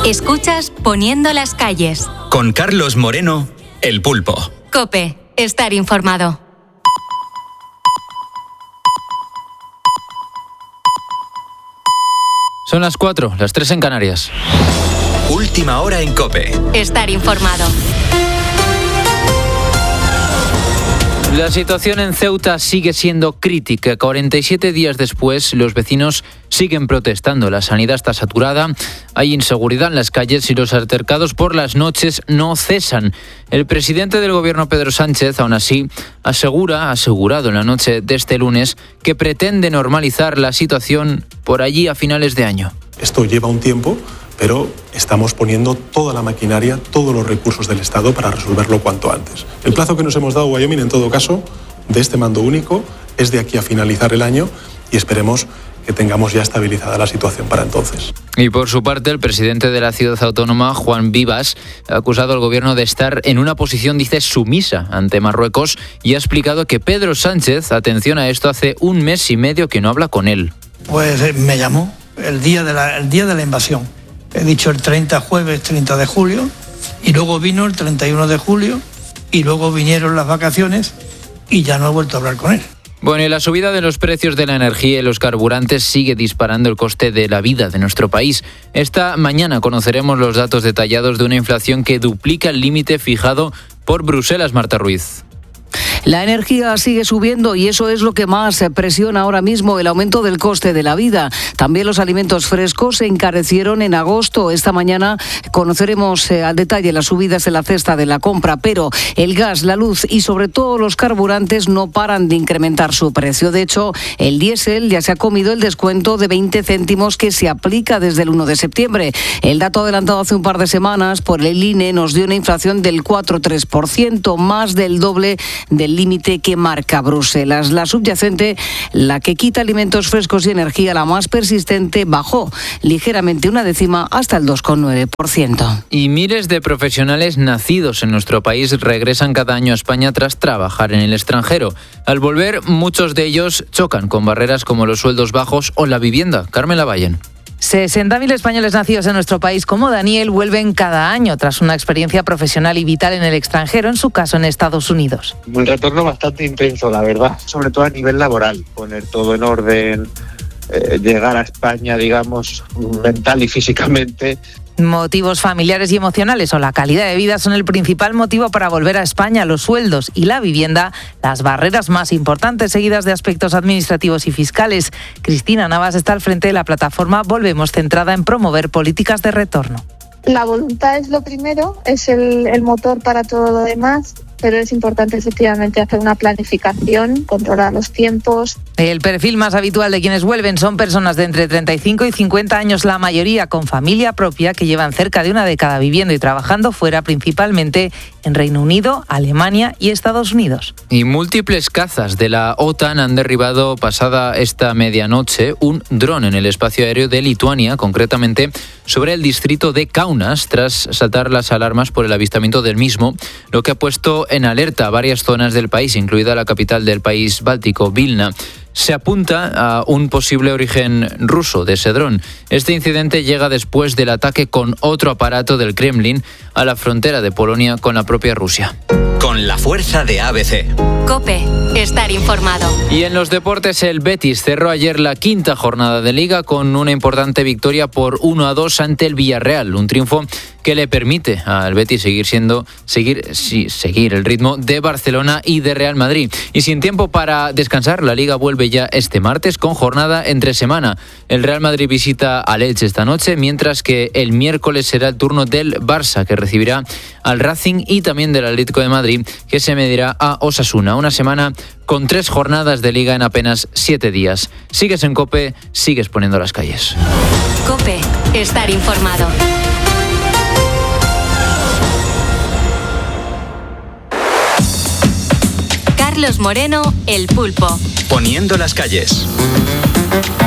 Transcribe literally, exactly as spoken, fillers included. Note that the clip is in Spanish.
Escuchas Poniendo las calles. Con Carlos Moreno, El Pulpo. COPE. Estar informado. Son las cuatro, las tres en Canarias. Última hora en COPE. Estar informado. La situación en Ceuta sigue siendo crítica. cuarenta y siete días después, los vecinos siguen protestando. La sanidad está saturada, hay inseguridad en las calles y los altercados por las noches no cesan. El presidente del gobierno, Pedro Sánchez, aún así, asegura, ha asegurado en la noche de este lunes, que pretende normalizar la situación por allí a finales de año. Esto lleva un tiempo, pero estamos poniendo toda la maquinaria, todos los recursos del Estado para resolverlo cuanto antes. El plazo que nos hemos dado, Wyoming, en todo caso, de este mando único, es de aquí a finalizar el año y esperemos que tengamos ya estabilizada la situación para entonces. Y por su parte, el presidente de la ciudad autónoma, Juan Vivas, ha acusado al gobierno de estar en una posición, dice, sumisa ante Marruecos y ha explicado que Pedro Sánchez, atención a esto, hace un mes y medio que no habla con él. Pues eh, me llamó el día de la, el día de la invasión. He dicho el treinta, jueves treinta de julio, y luego vino el treinta y uno de julio, y luego vinieron las vacaciones y ya no he vuelto a hablar con él. Bueno, y la subida de los precios de la energía y los carburantes sigue disparando el coste de la vida de nuestro país. Esta mañana conoceremos los datos detallados de una inflación que duplica el límite fijado por Bruselas, Marta Ruiz. La energía sigue subiendo y eso es lo que más presiona ahora mismo el aumento del coste de la vida. También los alimentos frescos se encarecieron en agosto. Esta mañana conoceremos eh, al detalle las subidas en la cesta de la compra, pero el gas, la luz y sobre todo los carburantes no paran de incrementar su precio. De hecho, el diésel ya se ha comido el descuento de veinte céntimos que se aplica desde el uno de septiembre. El dato adelantado hace un par de semanas por el I N E nos dio una inflación del cuatro coma tres por ciento, más del doble del límite que marca Bruselas. La subyacente, la que quita alimentos frescos y energía, la más persistente, bajó ligeramente una décima hasta el dos coma nueve por ciento. Y miles de profesionales nacidos en nuestro país regresan cada año a España tras trabajar en el extranjero. Al volver, muchos de ellos chocan con barreras como los sueldos bajos o la vivienda. Carmen Lavallen. sesenta mil españoles nacidos en nuestro país como Daniel vuelven cada año tras una experiencia profesional y vital en el extranjero, en su caso en Estados Unidos. Un retorno bastante intenso, la verdad, sobre todo a nivel laboral, poner todo en orden, eh, llegar a España, digamos, mental y físicamente. Motivos familiares y emocionales o la calidad de vida son el principal motivo para volver a España. Los sueldos y la vivienda, las barreras más importantes, seguidas de aspectos administrativos y fiscales. Cristina Navas está al frente de la plataforma Volvemos, centrada en promover políticas de retorno. La voluntad es lo primero, es el, el motor para todo lo demás, pero es importante efectivamente hacer una planificación, controlar los tiempos. El perfil más habitual de quienes vuelven son personas de entre treinta y cinco y cincuenta años, la mayoría con familia propia, que llevan cerca de una década viviendo y trabajando fuera, principalmente en Reino Unido, Alemania y Estados Unidos. Y múltiples cazas de la OTAN han derribado pasada esta medianoche un dron en el espacio aéreo de Lituania, concretamente sobre el distrito de Kaunas, tras saltar las alarmas por el avistamiento del mismo, lo que ha puesto en alerta a varias zonas del país, incluida la capital del país báltico, Vilna. Se apunta a un posible origen ruso de ese dron. Este incidente llega después del ataque con otro aparato del Kremlin a la frontera de Polonia con la propia Rusia. Con la fuerza de A B C. COPE. Estar informado. Y en los deportes, el Betis cerró ayer la quinta jornada de Liga con una importante victoria por uno a dos ante el Villarreal. Un triunfo que le permite al Betis seguir siendo seguir, sí, seguir el ritmo de Barcelona y de Real Madrid. Y sin tiempo para descansar, la Liga vuelve ya este martes con jornada entre semana. El Real Madrid visita al Elche esta noche, mientras que el miércoles será el turno del Barça, que recibirá al Racing, y también del Atlético de Madrid, que se medirá a Osasuna. Una semana con tres jornadas de Liga en apenas siete días. Sigues en COPE, sigues poniendo las calles. COPE. Estar informado. Carlos Moreno, El Pulpo. Poniendo las calles.